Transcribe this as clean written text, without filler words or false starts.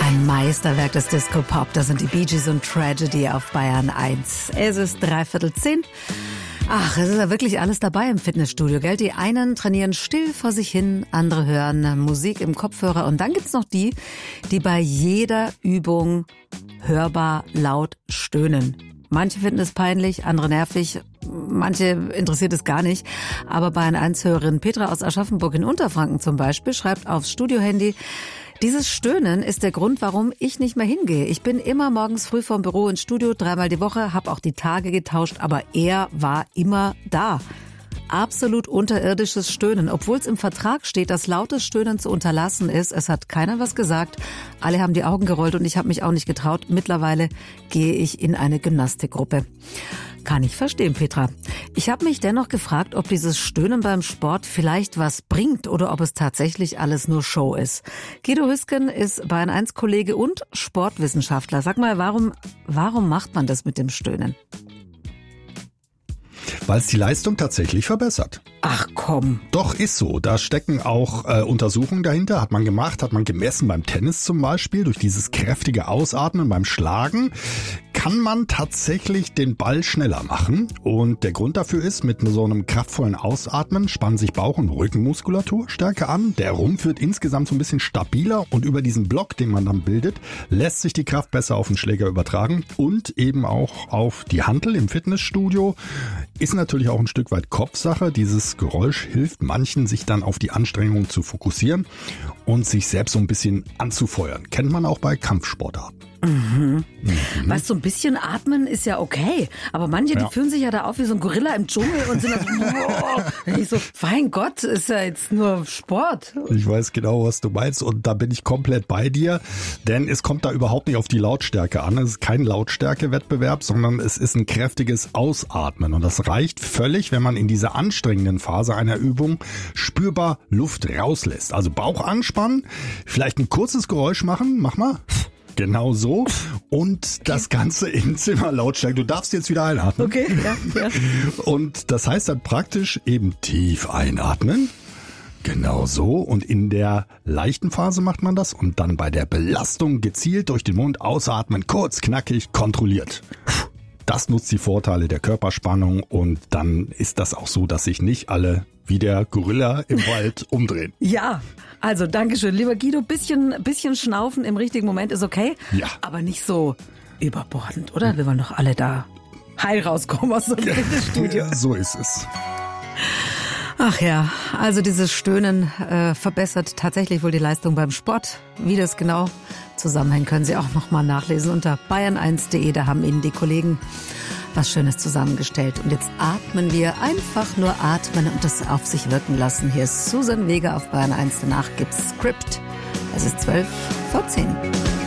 Ein Meisterwerk des Disco-Pop, das sind die Bee Gees und Tragedy auf Bayern 1. Es ist 9:15. Ach, es ist ja wirklich alles dabei im Fitnessstudio, gell? Die einen trainieren still vor sich hin, andere hören Musik im Kopfhörer und dann gibt's noch die bei jeder Übung hörbar laut stöhnen. Manche finden es peinlich, andere nervig, manche interessiert es gar nicht. Aber Bayern 1-Hörerin Petra aus Aschaffenburg in Unterfranken zum Beispiel schreibt aufs Studiohandy: Dieses Stöhnen ist der Grund, warum ich nicht mehr hingehe. Ich bin immer morgens früh vom Büro ins Studio, 3-mal die Woche, habe auch die Tage getauscht, aber er war immer da. Absolut unterirdisches Stöhnen, obwohl es im Vertrag steht, dass lautes Stöhnen zu unterlassen ist. Es hat keiner was gesagt. Alle haben die Augen gerollt und ich habe mich auch nicht getraut. Mittlerweile gehe ich in eine Gymnastikgruppe. Kann ich verstehen, Petra. Ich habe mich dennoch gefragt, ob dieses Stöhnen beim Sport vielleicht was bringt oder ob es tatsächlich alles nur Show ist. Guido Hüsken ist Bayern 1 Kollege und Sportwissenschaftler. Sag mal, warum macht man das mit dem Stöhnen? Weil es die Leistung tatsächlich verbessert. Ach komm. Doch, ist so. Da stecken auch Untersuchungen dahinter. Hat man gemacht, hat man gemessen beim Tennis zum Beispiel. Durch dieses kräftige Ausatmen beim Schlagen kann man tatsächlich den Ball schneller machen. Und der Grund dafür ist, mit so einem kraftvollen Ausatmen spannen sich Bauch- und Rückenmuskulatur stärker an. Der Rumpf wird insgesamt so ein bisschen stabiler und über diesen Block, den man dann bildet, lässt sich die Kraft besser auf den Schläger übertragen und eben auch auf die Hantel im Fitnessstudio. Ist natürlich auch ein Stück weit Kopfsache. Dieses Geräusch hilft manchen, sich dann auf die Anstrengung zu fokussieren und sich selbst so ein bisschen anzufeuern. Kennt man auch bei Kampfsportarten. Weißt du, ein bisschen atmen ist ja okay, aber manche, die fühlen sich ja da auf wie so ein Gorilla im Dschungel und sind dann so, ich so, mein Gott, ist ja jetzt nur Sport. Ich weiß genau, was du meinst und da bin ich komplett bei dir, denn es kommt da überhaupt nicht auf die Lautstärke an. Es ist kein Lautstärkewettbewerb, sondern es ist ein kräftiges Ausatmen und das reicht völlig, wenn man in dieser anstrengenden Phase einer Übung spürbar Luft rauslässt. Also Bauch anspannen, vielleicht ein kurzes Geräusch machen, mach mal. Genau so. Und das Ganze in Zimmerlautstärke. Du darfst jetzt wieder einatmen. Okay, ja. Und das heißt dann praktisch eben tief einatmen. Genau so. Und in der leichten Phase macht man das. Und dann bei der Belastung gezielt durch den Mund ausatmen. Kurz, knackig, kontrolliert. Das nutzt die Vorteile der Körperspannung. Und dann ist das auch so, dass sich nicht alle wie der Gorilla im Wald umdrehen. Ja, also Dankeschön. Lieber Guido, bisschen schnaufen im richtigen Moment ist okay, aber nicht so überbordend, oder? Wir wollen doch alle da heil rauskommen aus so einem Fitnessstudio. So ist es. Ach ja, also dieses Stöhnen verbessert tatsächlich wohl die Leistung beim Sport. Wie das genau zusammenhängt, können Sie auch nochmal nachlesen unter bayern1.de. Da haben Ihnen die Kollegen was Schönes zusammengestellt. Und jetzt atmen wir, einfach nur atmen und das auf sich wirken lassen. Hier ist Susan Vega auf Bayern 1. Danach gibt's Script. Es ist 12:14.